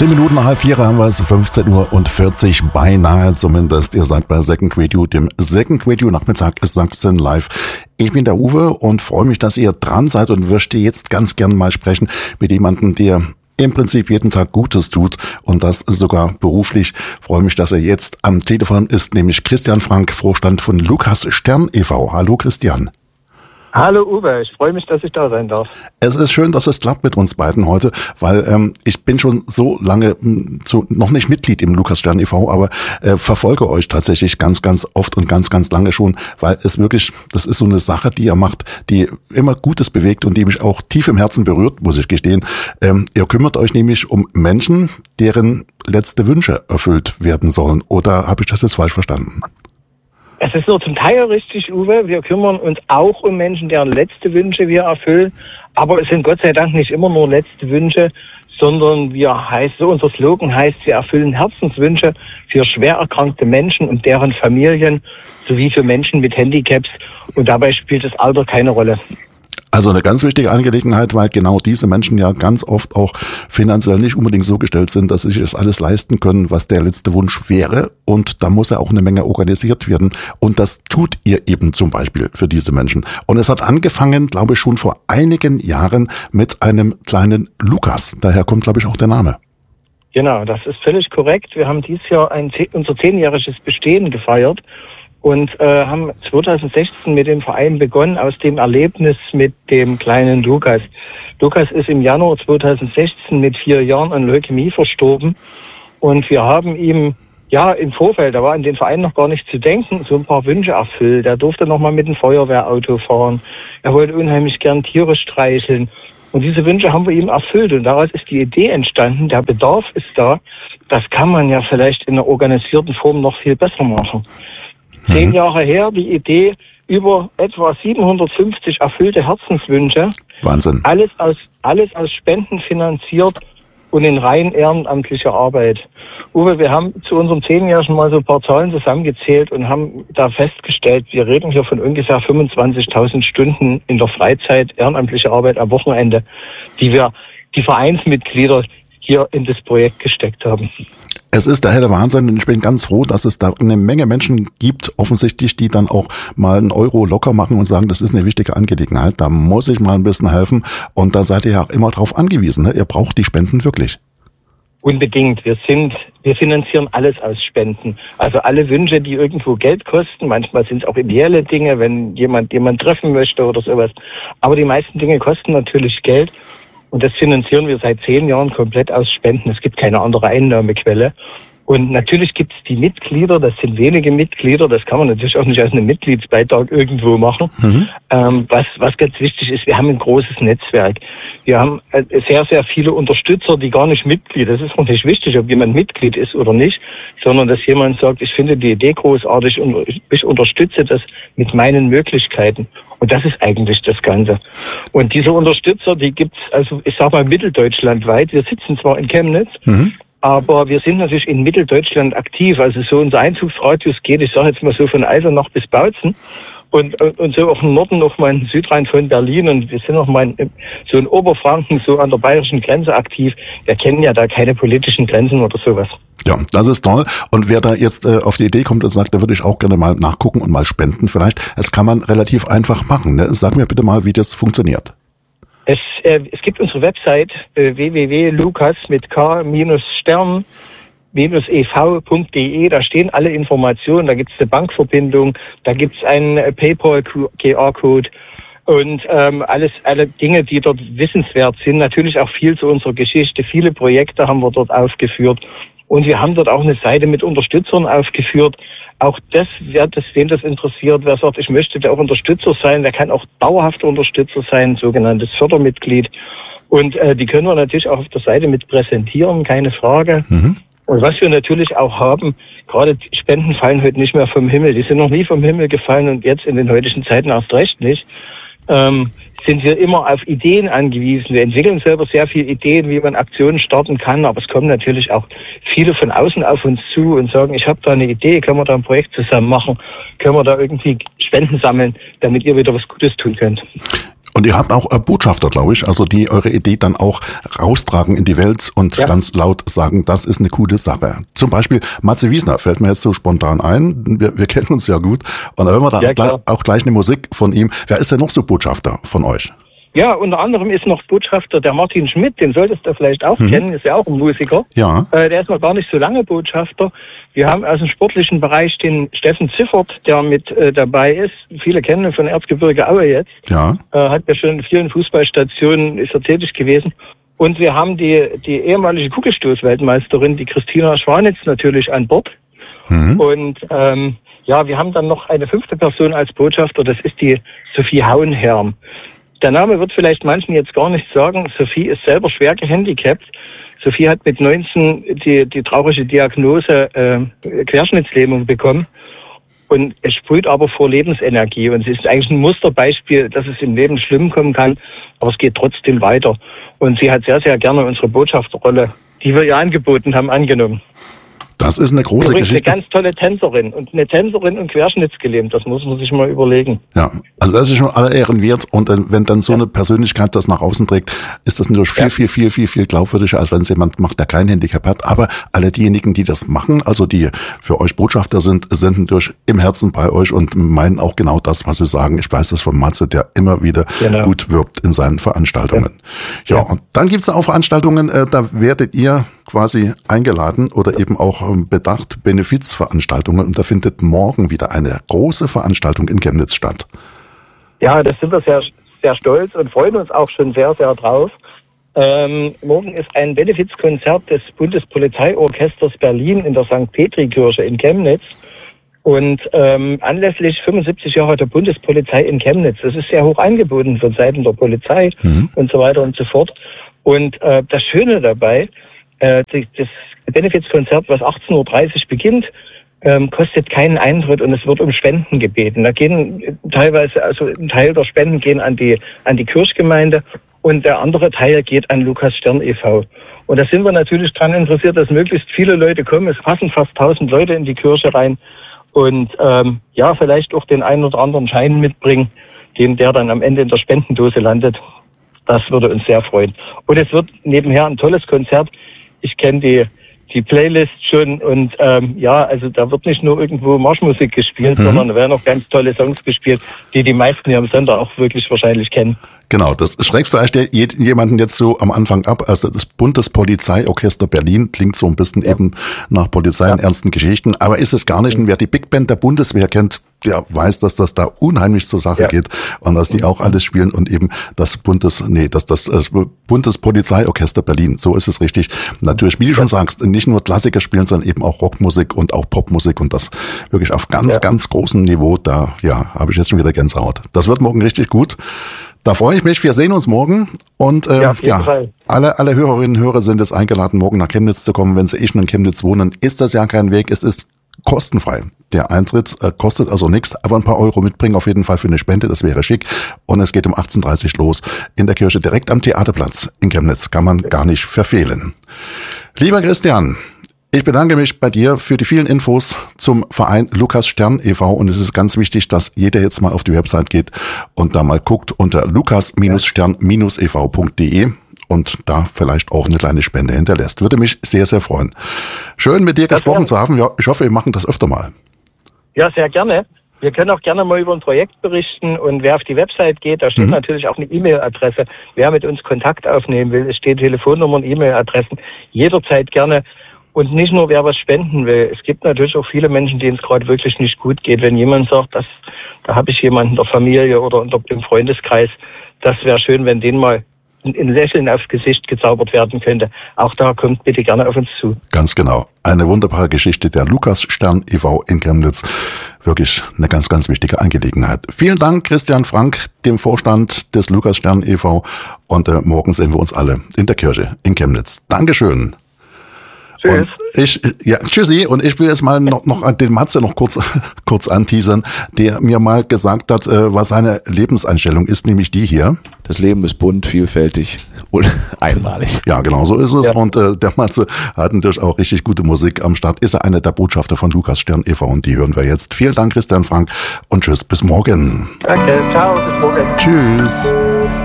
10 Minuten nach halb 4 haben wir es, 15:40 Uhr, beinahe zumindest. Ihr seid bei Second Radio, dem Second Radio Nachmittag Sachsen live. Ich bin der Uwe und freue mich, dass ihr dran seid und möchte jetzt ganz gern mal sprechen mit jemandem, der im Prinzip jeden Tag Gutes tut und das sogar beruflich. Freue mich, dass er jetzt am Telefon ist, nämlich Christian Frank, Vorstand von Lukas Stern e.V. Hallo Christian. Hallo Uwe, ich freue mich, dass ich da sein darf. Es ist schön, dass es klappt mit uns beiden heute, weil ich bin schon so lange noch nicht Mitglied im Lukas Stern e.V., aber verfolge euch tatsächlich ganz, ganz oft und ganz, ganz lange schon, weil es wirklich, das ist so eine Sache, die ihr macht, die immer Gutes bewegt und die mich auch tief im Herzen berührt, muss ich gestehen. Ihr kümmert euch nämlich um Menschen, deren letzte Wünsche erfüllt werden sollen. Oder habe ich das jetzt falsch verstanden? Es ist nur zum Teil richtig, Uwe. Wir kümmern uns auch um Menschen, deren letzte Wünsche wir erfüllen. Aber es sind Gott sei Dank nicht immer nur letzte Wünsche, sondern unser Slogan heißt, wir erfüllen Herzenswünsche für schwer erkrankte Menschen und deren Familien sowie für Menschen mit Handicaps. Und dabei spielt das Alter keine Rolle. Also eine ganz wichtige Angelegenheit, weil genau diese Menschen ja ganz oft auch finanziell nicht unbedingt so gestellt sind, dass sie sich das alles leisten können, was der letzte Wunsch wäre. Und da muss ja auch eine Menge organisiert werden. Und das tut ihr eben zum Beispiel für diese Menschen. Und es hat angefangen, glaube ich, schon vor einigen Jahren mit einem kleinen Lukas. Daher kommt, glaube ich, auch der Name. Genau, das ist völlig korrekt. Wir haben dieses Jahr unser 10-jähriges Bestehen gefeiert. Und haben 2016 mit dem Verein begonnen, aus dem Erlebnis mit dem kleinen Lukas. Lukas ist im Januar 2016 mit 4 Jahren an Leukämie verstorben. Und wir haben ihm im Vorfeld, da war in den Verein noch gar nicht zu denken, so ein paar Wünsche erfüllt. Er durfte noch mal mit dem Feuerwehrauto fahren. Er wollte unheimlich gern Tiere streicheln. Und diese Wünsche haben wir ihm erfüllt. Und daraus ist die Idee entstanden, der Bedarf ist da. Das kann man ja vielleicht in einer organisierten Form noch viel besser machen. 10 Jahre her, die Idee, über etwa 750 erfüllte Herzenswünsche. Wahnsinn. Alles aus Spenden finanziert und in rein ehrenamtlicher Arbeit. Uwe, wir haben zu unserem 10-Jährigen mal so ein paar Zahlen zusammengezählt und haben da festgestellt, wir reden hier von ungefähr 25.000 Stunden in der Freizeit, ehrenamtliche Arbeit am Wochenende, die Vereinsmitglieder hier in das Projekt gesteckt haben. Es ist der helle Wahnsinn und ich bin ganz froh, dass es da eine Menge Menschen gibt, offensichtlich, die dann auch mal einen Euro locker machen und sagen, das ist eine wichtige Angelegenheit, da muss ich mal ein bisschen helfen und da seid ihr ja auch immer drauf angewiesen, ne? Ihr braucht die Spenden wirklich. Unbedingt. Wir finanzieren alles aus Spenden. Also alle Wünsche, die irgendwo Geld kosten. Manchmal sind es auch ideelle Dinge, wenn jemand treffen möchte oder sowas. Aber die meisten Dinge kosten natürlich Geld. Und das finanzieren wir seit 10 Jahren komplett aus Spenden. Es gibt keine andere Einnahmequelle. Und natürlich gibt es die Mitglieder, das sind wenige Mitglieder, das kann man natürlich auch nicht als einen Mitgliedsbeitrag irgendwo machen. Was ganz wichtig ist, wir haben ein großes Netzwerk. Wir haben sehr, sehr viele Unterstützer, die gar nicht Mitglied. Das ist auch nicht wichtig, ob jemand Mitglied ist oder nicht, sondern dass jemand sagt, ich finde die Idee großartig und ich unterstütze das mit meinen Möglichkeiten. Und das ist eigentlich das Ganze. Und diese Unterstützer, die gibt's, also ich sag mal mitteldeutschlandweit. Wir sitzen zwar in Chemnitz, aber wir sind natürlich in Mitteldeutschland aktiv. Also so unser Einzugsradius geht, ich sage jetzt mal so von Eisenach bis Bautzen und so auch im Norden noch mal in Südrhein von Berlin und wir sind noch mal so in Oberfranken, so an der bayerischen Grenze aktiv. Wir kennen ja da keine politischen Grenzen oder sowas. Ja, das ist toll. Und wer da jetzt auf die Idee kommt und sagt, da würde ich auch gerne mal nachgucken und mal spenden vielleicht, das kann man relativ einfach machen. Ne? Sag mir bitte mal, wie das funktioniert. Es gibt unsere Website www.lukas mit k-stern-ev.de, da stehen alle Informationen, da gibt es eine Bankverbindung, da gibt es einen PayPal-QR-Code und alle Dinge, die dort wissenswert sind. Natürlich auch viel zu unserer Geschichte, viele Projekte haben wir dort aufgeführt und wir haben dort auch eine Seite mit Unterstützern aufgeführt. Auch das, wen das interessiert, wer sagt, ich möchte da auch Unterstützer sein, der kann auch dauerhafter Unterstützer sein, sogenanntes Fördermitglied. Und die können wir natürlich auch auf der Seite mit präsentieren, keine Frage. Und was wir natürlich auch haben, gerade die Spenden fallen heute nicht mehr vom Himmel. Die sind noch nie vom Himmel gefallen und jetzt in den heutigen Zeiten erst recht nicht. Sind wir immer auf Ideen angewiesen. Wir entwickeln selber sehr viele Ideen, wie man Aktionen starten kann, aber es kommen natürlich auch viele von außen auf uns zu und sagen, ich habe da eine Idee, können wir da ein Projekt zusammen machen, können wir da irgendwie Spenden sammeln, damit ihr wieder was Gutes tun könnt. Und ihr habt auch Botschafter, glaube ich, also die eure Idee dann auch raustragen in die Welt und ganz laut sagen, das ist eine coole Sache. Zum Beispiel Matze Wiesner fällt mir jetzt so spontan ein. Wir kennen uns ja gut. Und da hören wir dann auch gleich eine Musik von ihm. Wer ist denn noch so Botschafter von euch? Ja, unter anderem ist noch Botschafter der Martin Schmidt, den solltest du vielleicht auch kennen, ist ja auch ein Musiker. Ja. Der ist noch gar nicht so lange Botschafter. Wir haben aus dem sportlichen Bereich den Steffen Ziffert, der mit dabei ist. Viele kennen ihn von Erzgebirge Aue jetzt. Ja. Hat ja schon in vielen Fußballstationen, ist er tätig gewesen. Und wir haben die ehemalige Kugelstoßweltmeisterin, die Christina Schwanitz, natürlich an Bord. Und wir haben dann noch eine 5. Person als Botschafter, das ist die Sophie Hauenherm. Der Name wird vielleicht manchen jetzt gar nichts sagen. Sophie ist selber schwer gehandicapt. Sophie hat mit 19 die traurige Diagnose Querschnittslähmung bekommen und es sprüht aber vor Lebensenergie. Und sie ist eigentlich ein Musterbeispiel, dass es im Leben schlimm kommen kann, aber es geht trotzdem weiter. Und sie hat sehr, sehr gerne unsere Botschafterrolle, die wir ihr angeboten haben, angenommen. Das ist eine große Geschichte. Eine ganz tolle Tänzerin und querschnittsgelähmt, das muss man sich mal überlegen. Ja, also das ist schon aller Ehren wert und wenn dann so eine Persönlichkeit das nach außen trägt, ist das natürlich viel glaubwürdiger, als wenn es jemand macht, der kein Handicap hat. Aber alle diejenigen, die das machen, also die für euch Botschafter sind natürlich im Herzen bei euch und meinen auch genau das, was sie sagen. Ich weiß das von Matze, der immer wieder gut wirbt in seinen Veranstaltungen. Ja, und dann gibt's auch Veranstaltungen, da werdet ihr quasi eingeladen oder eben auch bedacht, Benefizveranstaltungen, und da findet morgen wieder eine große Veranstaltung in Chemnitz statt. Ja, das sind wir sehr, sehr stolz und freuen uns auch schon sehr, sehr drauf. Morgen ist ein Benefizkonzert des Bundespolizeiorchesters Berlin in der St. Petri-Kirche in Chemnitz. Und anlässlich 75 Jahre der Bundespolizei in Chemnitz. Das ist sehr hoch angeboten von Seiten der Polizei und so weiter und so fort. Und das Schöne dabei, das Benefizkonzert, was 18:30 Uhr beginnt, kostet keinen Eintritt und es wird um Spenden gebeten. Da gehen teilweise, also ein Teil der Spenden gehen an die Kirchgemeinde und der andere Teil geht an Lukas Stern e.V. Und da sind wir natürlich dran interessiert, dass möglichst viele Leute kommen. Es passen fast 1000 Leute in die Kirche rein und vielleicht auch den einen oder anderen Schein mitbringen, der dann am Ende in der Spendendose landet. Das würde uns sehr freuen. Und es wird nebenher ein tolles Konzert. Ich kenne die Playlist schon und also da wird nicht nur irgendwo Marschmusik gespielt, sondern da werden auch ganz tolle Songs gespielt, die meisten hier am Sender auch wirklich wahrscheinlich kennen. Genau, das schreckt vielleicht jemanden jetzt so am Anfang ab. Also das Bundespolizeiorchester Berlin klingt so ein bisschen eben nach Polizei und ernsten Geschichten, aber ist es gar nicht. Und wer die Big Band der Bundeswehr kennt, der weiß, dass das da unheimlich zur Sache geht und dass die auch alles spielen und eben das Bundespolizeiorchester Berlin, so ist es richtig. Natürlich, wie du schon sagst, nicht nur Klassiker spielen, sondern eben auch Rockmusik und auch Popmusik und das wirklich auf ganz großem Niveau. Da habe ich jetzt schon wieder Gänsehaut. Das wird morgen richtig gut. Da freue ich mich. Wir sehen uns morgen und alle Hörerinnen und Hörer sind jetzt eingeladen, morgen nach Chemnitz zu kommen. Wenn sie schon in Chemnitz wohnen, ist das ja kein Weg. Es ist kostenfrei. Der Eintritt kostet also nichts, aber ein paar Euro mitbringen auf jeden Fall für eine Spende, das wäre schick. Und es geht um 18:30 Uhr los in der Kirche direkt am Theaterplatz in Chemnitz. Kann man gar nicht verfehlen. Lieber Christian, ich bedanke mich bei dir für die vielen Infos zum Verein Lukas Stern e.V. und es ist ganz wichtig, dass jeder jetzt mal auf die Website geht und da mal guckt unter lukas-stern-ev.de und da vielleicht auch eine kleine Spende hinterlässt. Würde mich sehr, sehr freuen. Schön mit dir gesprochen zu haben. Ja, ich hoffe, wir machen das öfter mal. Ja, sehr gerne. Wir können auch gerne mal über ein Projekt berichten und wer auf die Website geht, da steht natürlich auch eine E-Mail-Adresse. Wer mit uns Kontakt aufnehmen will, es steht Telefonnummern, E-Mail-Adressen, jederzeit gerne. Und nicht nur, wer was spenden will. Es gibt natürlich auch viele Menschen, denen es gerade wirklich nicht gut geht. Wenn jemand sagt, da habe ich jemanden in der Familie oder im Freundeskreis, das wäre schön, wenn denen mal ein Lächeln aufs Gesicht gezaubert werden könnte. Auch da kommt bitte gerne auf uns zu. Ganz genau. Eine wunderbare Geschichte der Lukas Stern e.V. in Chemnitz. Wirklich eine ganz, ganz wichtige Angelegenheit. Vielen Dank, Christian Frank, dem Vorstand des Lukas Stern e.V. Und morgen sehen wir uns alle in der Kirche in Chemnitz. Dankeschön. Tschüss. Und tschüssi. Und ich will jetzt mal noch den Matze noch kurz anteasern, der mir mal gesagt hat, was seine Lebenseinstellung ist, nämlich die hier. Das Leben ist bunt, vielfältig und einmalig. Ja, genau so ist es. Ja. Und der Matze hat natürlich auch richtig gute Musik am Start. Ist er einer der Botschafter von Lukas Stern e.V. und die hören wir jetzt. Vielen Dank, Christian Frank, und tschüss, bis morgen. Danke, ciao, bis morgen. Tschüss.